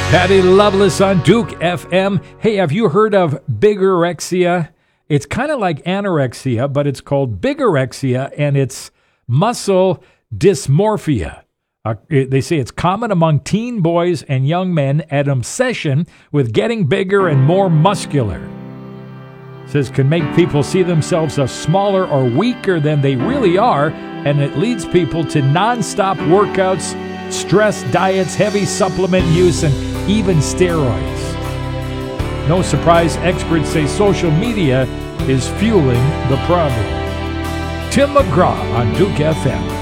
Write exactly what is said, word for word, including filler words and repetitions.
Patty Loveless on Duke F M. Hey, have you heard of bigorexia? It's kind of like anorexia, but it's called bigorexia, and it's muscle dysmorphia. Uh, it, they say it's common among teen boys and young men, an obsession with getting bigger and more muscular. It says can make people see themselves as smaller or weaker than they really are, and it leads people to nonstop workouts, stress diets, heavy supplement use, and even steroids. No surprise, experts say social media is fueling the problem. Tim McGraw on Duke F M.